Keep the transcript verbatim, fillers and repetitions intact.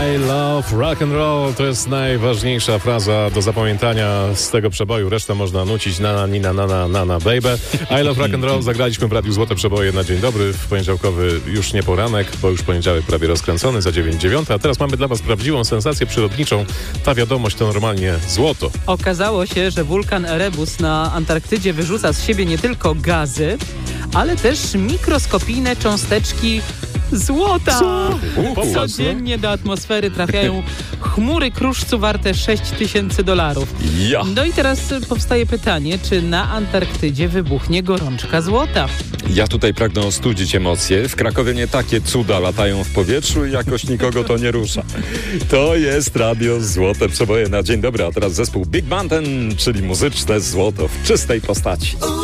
I love rock and roll to jest najważniejsza fraza do zapamiętania z tego przeboju. Resztę można nucić na na nina na na na na baby. I love rock and roll zagraliśmy w Radiu Złote Przeboje na dzień dobry w poniedziałkowy już nie poranek, bo już poniedziałek prawie rozkręcony za dziewięć dziewiąta. A teraz mamy dla was prawdziwą sensację przyrodniczą. Ta wiadomość to normalnie złoto. Okazało się, że wulkan Erebus na Antarktydzie wyrzuca z siebie nie tylko gazy, ale też mikroskopijne cząsteczki złota. Co? U, Codziennie do atmosfery trafiają chmury kruszcu warte sześć tysięcy dolarów. Ja. No i teraz powstaje pytanie, czy na Antarktydzie wybuchnie gorączka złota? Ja tutaj pragnę ostudzić emocje. W Krakowie nie takie cuda latają w powietrzu i jakoś nikogo to nie rusza. To jest Radio Złote Przeboje na dzień dobry, a teraz zespół Big Mountain, czyli muzyczne złoto w czystej postaci.